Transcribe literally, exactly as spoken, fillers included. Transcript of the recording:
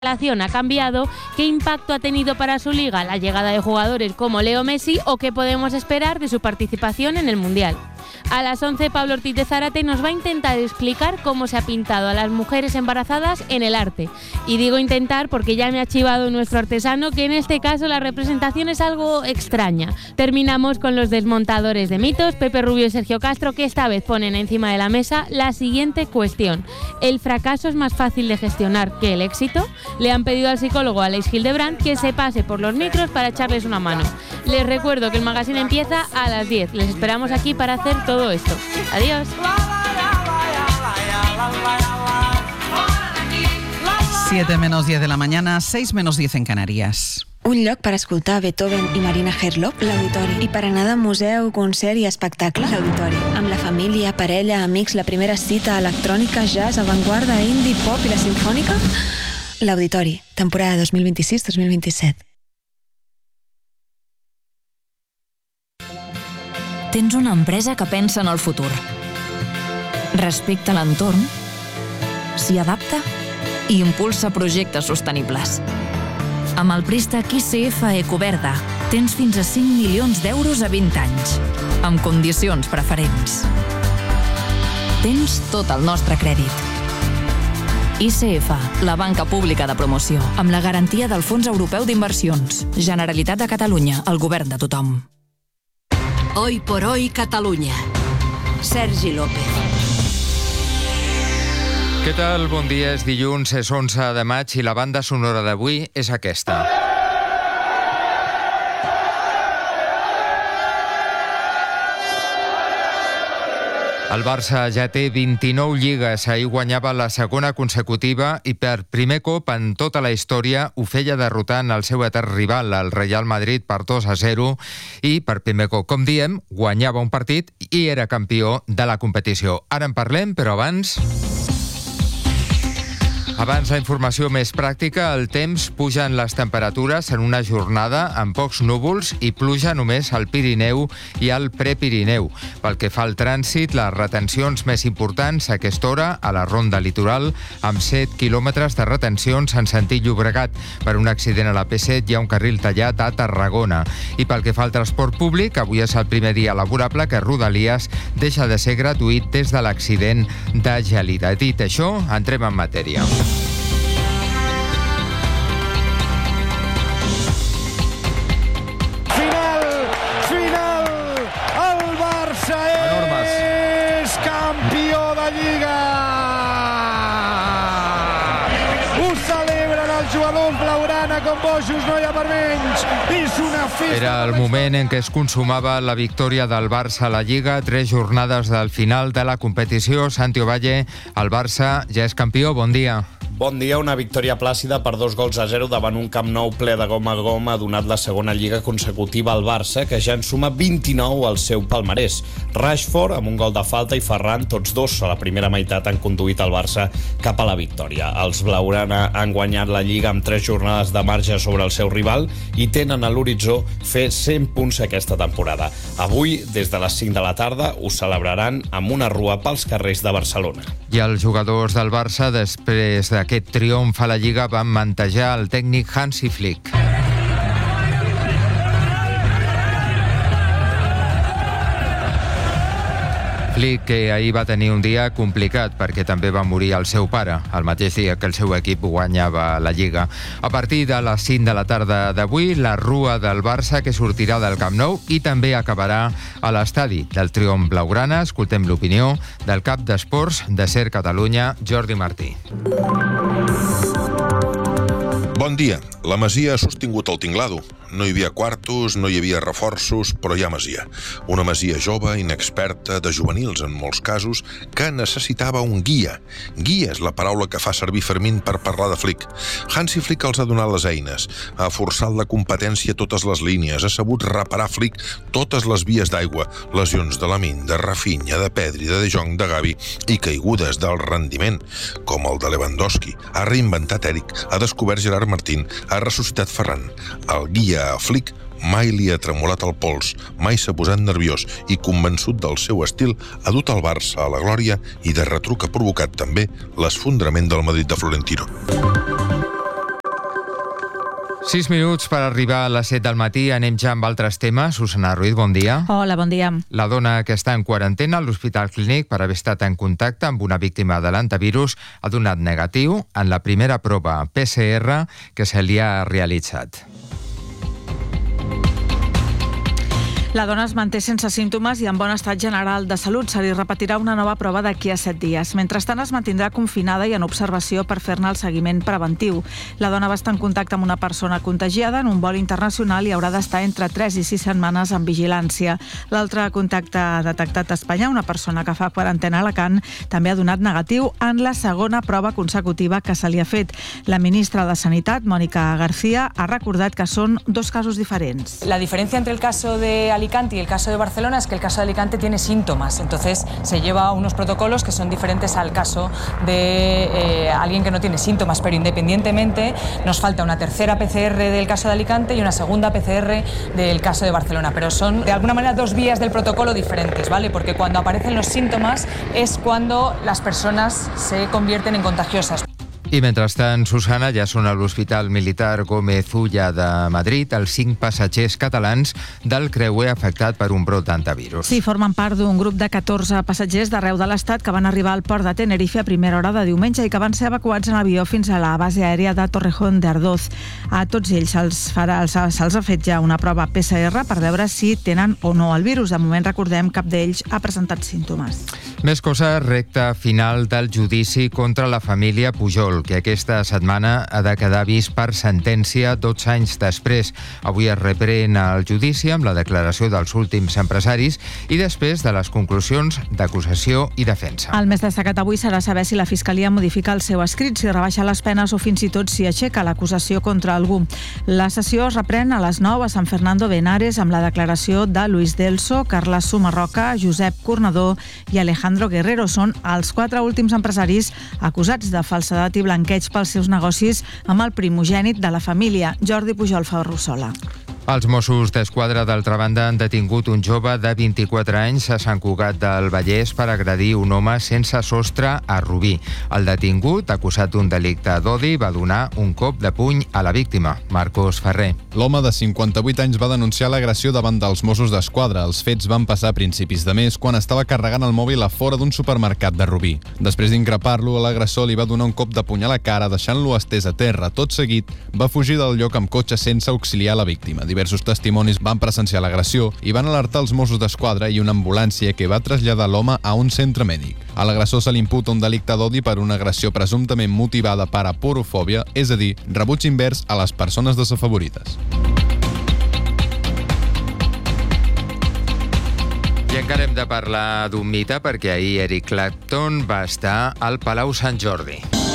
relación ha cambiado, qué impacto ha tenido para su liga la llegada de jugadores como Leo Messi o qué podemos esperar de su participación en el Mundial. A las once, Pablo Ortiz de Zárate nos va a intentar explicar cómo se ha pintado a las mujeres embarazadas en el arte. Y digo intentar porque ya me ha chivado nuestro artesano que en este caso la representación es algo extraña. Terminamos con los desmontadores de mitos, Pepe Rubio y Sergio Castro, que esta vez ponen encima de la mesa la siguiente cuestión. ¿El fracaso es más fácil de gestionar que el éxito? Le han pedido al psicólogo Aleix Hildebrand que se pase por los micros para echarles una mano. Les recuerdo que el magazine empieza a las diez. Les esperamos aquí para hacer todo esto. Adiós. siete menos diez de la mañana, seis menos diez en Canarias. Un lloc per escoltar Beethoven i Marina Herlop, l'Auditori. I per anar de museu, concert i espectacle, l'Auditori. Amb la família, parella, amics, la primera cita, electrònica, jazz, avantguarda, indie, pop i la sinfònica, l'Auditori, temporada dos mil vint-i-sis dos mil vint-i-set. Tens una empresa que pensa en el futur. Respecta l'entorn, s'hi adapta i impulsa projectes sostenibles. Amb el préstec I C F Ecoverda tens fins a cinc milions d'euros a vint anys, amb condicions preferents. Tens tot el nostre crèdit. I C F, la banca pública de promoció, amb la garantia del Fons Europeu d'Inversions. Generalitat de Catalunya, el govern de tothom. Hoy por hoy Catalunya. Sergi López. Què tal? Bon dia, és dilluns, és onze de maig i la banda sonora d'avui és aquesta. El Barça ja té vint-i-nou lligues, ahir guanyava la segona consecutiva i per primer cop en tota la història ho feia derrotant el seu etern rival, el Real Madrid, per dos a zero i per primer cop, com diem, guanyava un partit i era campió de la competició. Ara en parlem, però abans... Abans la informació més pràctica, el temps, pugen les temperatures en una jornada amb pocs núvols i pluja només al Pirineu i al Prepirineu. Pel que fa al trànsit, les retencions més importants a aquesta hora a la Ronda Litoral, amb set quilòmetres de retencions en sentit Llobregat. Per un accident a la P set hi ha un carril tallat a Tarragona. I pel que fa al transport públic, avui és el primer dia laborable que Rodalies deixa de ser gratuït des de l'accident de Gelida. Dit això, entrem en matèria. Com bojos, no hi ha per menys. És una festa. Era el moment en què es consumava la victòria del Barça a la Lliga, tres jornades del final de la competició. Santi Ovalle, el Barça ja és campió. Bon dia. Bon dia, una victòria plàcida per dos gols a zero davant un Camp Nou ple de gom a gom ha donat la segona lliga consecutiva al Barça, que ja en suma vint-i-nou al seu palmarès. Rashford, amb un gol de falta, i Ferran, tots dos a la primera meitat, han conduït el Barça cap a la victòria. Els blaugrana han guanyat la lliga amb tres jornades de marge sobre el seu rival i tenen a l'horitzó fer cent punts aquesta temporada. Avui, des de les cinc de la tarda, ho celebraran amb una rua pels carrers de Barcelona. I els jugadors del Barça, després de aquest triomf a la Lliga, van mantejar el tècnic Hansi Flick. Flick, que ahir va tenir un dia complicat perquè també va morir el seu pare, el mateix dia que el seu equip guanyava la Lliga. A partir de les cinc de la tarda d'avui, la rua del Barça que sortirà del Camp Nou i també acabarà a l'estadi del triomf blaugrana. Escoltem l'opinió del cap d'Esports de SER Catalunya, Jordi Martí. Bon dia. La Masia ha sostingut el tinglado. No hi havia quartos, no hi havia reforços, però hi ha Masia. Una Masia jove, inexperta, de juvenils en molts casos, que necessitava un guia. Guia és la paraula que fa servir Fermín per parlar de Flick. Hansi Flick els ha donat les eines, ha forçat la competència a totes les línies, ha sabut reparar Flick totes les vies d'aigua, lesions de Lamine, de Rafinha, de Pedri, de De Jong, de Gavi i caigudes del rendiment, com el de Lewandowski. Ha reinventat Eric, ha descobert Gerard Martín, ha ressuscitat Ferran. El guia a Flick mai li ha tremolat el pols, mai s'ha posat nerviós i, convençut del seu estil, ha dut el Barça a la glòria i de retruc ha provocat també l'esfondrament del Madrid de Florentino. Sis minuts per arribar a les set del matí. Anem ja amb altres temes. Susana Ruiz, bon dia. Hola, bon dia. La dona que està en quarantena a l'Hospital Clínic per haver estat en contacte amb una víctima de l'antivirus ha donat negatiu en la primera prova P C R que se li ha realitzat. La dona es manté sense símptomes i en bon estat general de salut. Se li repetirà una nova prova d'aquí a set dies. Mentrestant, es mantindrà confinada i en observació per fer-ne el seguiment preventiu. La dona va estar en contacte amb una persona contagiada en un vol internacional i haurà d'estar entre tres i sis setmanes en vigilància. L'altre contacte detectat a Espanya, una persona que fa quarantena a Alacant, també ha donat negatiu en la segona prova consecutiva que se li ha fet. La ministra de Sanitat, Mónica García, ha recordat que són dos casos diferents. La diferencia entre el caso de Alicante y el caso de Barcelona es que el caso de Alicante tiene síntomas, entonces se lleva unos protocolos que son diferentes al caso de eh, alguien que no tiene síntomas, pero independientemente nos falta una tercera P C R del caso de Alicante y una segunda P C R del caso de Barcelona, pero son de alguna manera dos vías del protocolo diferentes, ¿vale? Porque cuando aparecen los síntomas es cuando las personas se convierten en contagiosas. I mentrestant, Susana, ja són a l'Hospital Militar Gómez Ulla de Madrid els cinc passatgers catalans del creuer afectat per un brot d'antivirus. Sí, formen part d'un grup de catorze passatgers d'arreu de l'Estat que van arribar al port de Tenerife a primera hora de diumenge i que van ser evacuats en avió fins a la base aèria de Torrejón de Ardoz. A tots ells se'ls farà, se'ls ha fet ja una prova P C R per veure si tenen o no el virus. De moment, recordem, cap d'ells ha presentat símptomes. Més coses, recta final del judici contra la família Pujol, que aquesta setmana ha de quedar vist per sentència dotze anys després. Avui es reprèn el judici amb la declaració dels últims empresaris i després de les conclusions d'acusació i defensa. El més destacat avui serà saber si la Fiscalia modifica el seu escrit, si rebaixa les penes o fins i tot si aixeca l'acusació contra algú. La sessió es reprèn a les nou a Sant Fernando Benares amb la declaració de Luis Delso, Carles Sumarroca, Josep Cornador i Alejandro Guerrero. Són els quatre últims empresaris acusats de falsedat i blanqueig pels seus negocis amb el primogènit de la família, Jordi Pujol Ferrusola. Els Mossos d'Esquadra, d'altra banda, han detingut un jove de vint-i-quatre anys a Sant Cugat del Vallès per agredir un home sense sostre a Rubí. El detingut, acusat d'un delicte d'odi, va donar un cop de puny a la víctima, Marcos Ferrer. L'home de cinquanta-vuit anys va denunciar l'agressió davant dels Mossos d'Esquadra. Els fets van passar a principis de mes quan estava carregant el mòbil a fora d'un supermercat de Rubí. Després d'increpar-lo, l'agressor li va donar un cop de puny a la cara, deixant-lo estès a terra. Tot seguit, va fugir del lloc amb cotxe sense auxiliar la víctima. Diversos testimonis van presenciar l'agressió i van alertar els Mossos d'Esquadra i una ambulància que va traslladar l'home a un centre mèdic. A l'agressor se li imputa un delicte d'odi per una agressió presumptament motivada per aporofòbia, és a dir, rebuig invers a les persones desafavorides. I encara hem de parlar d'un mite perquè ahir Eric Clapton va estar al Palau Sant Jordi.